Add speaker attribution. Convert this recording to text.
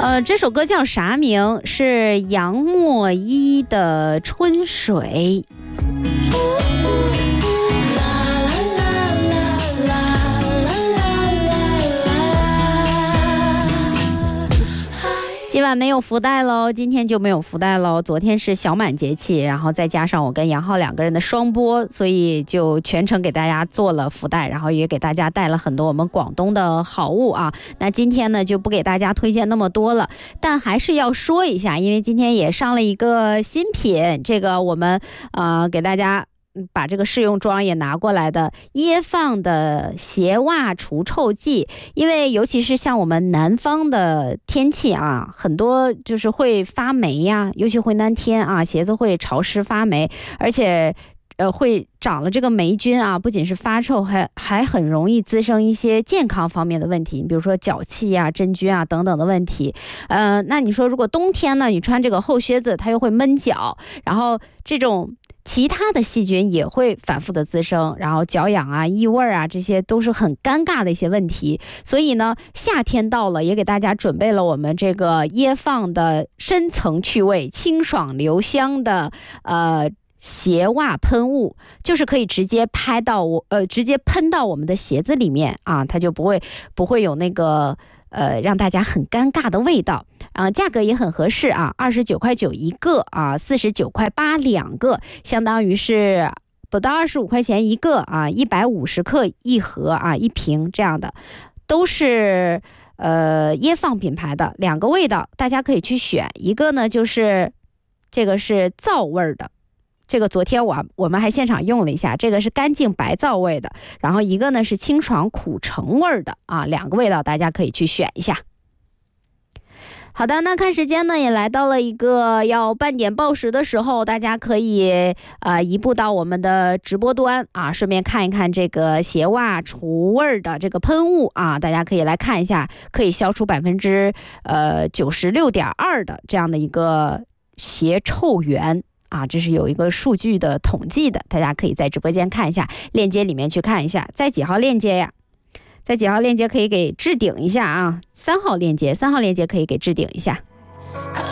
Speaker 1: 这首歌叫啥名？是杨墨一的《春水》。今晚没有福袋喽，今天就没有福袋喽。昨天是小满节气，然后再加上我跟杨浩2个人的双播，所以就全程给大家做了福袋，然后也给大家带了很多我们广东的好物啊。那今天呢就不给大家推荐那么多了，但还是要说一下，因为今天也上了一个新品，这个我们给大家把这个试用装也拿过来的椰放的鞋袜除臭剂。因为尤其是像我们南方的天气啊，很多就是会发霉呀，尤其回南天啊，鞋子会潮湿发霉，而且会长了这个霉菌啊，不仅是发臭，还很容易滋生一些健康方面的问题，比如说脚气啊、真菌啊等等的问题。那你说如果冬天呢，你穿这个厚靴子，它又会闷脚，然后这种其他的细菌也会反复的滋生，然后脚痒啊、异味啊，这些都是很尴尬的一些问题。所以呢，夏天到了，也给大家准备了我们这个椰放的深层去味、清爽留香的鞋袜喷雾，就是可以直接喷到我们的鞋子里面啊，它就不会有那个让大家很尴尬的味道。价格也很合适啊，29.9块一个啊，49.8块2个，相当于是不到25块钱一个啊，150克一盒啊，一瓶这样的，都是椰放品牌的，2个味道大家可以去选。一个呢就是这个是皂味的，这个昨天我们还现场用了一下，这个是干净白皂味的，然后一个呢是清爽苦橙味的啊，2个味道大家可以去选一下。好的，那看时间呢，也来到了一个要半点报时的时候，大家可以移步到我们的直播端啊，顺便看一看这个鞋袜除味的这个喷雾啊，大家可以来看一下，可以消除96.2%的这样的一个鞋臭源啊，这是有一个数据的统计的，大家可以在直播间看一下，链接里面去看一下，在几号链接呀？在几号链接可以给置顶一下啊？3号链接可以给置顶一下。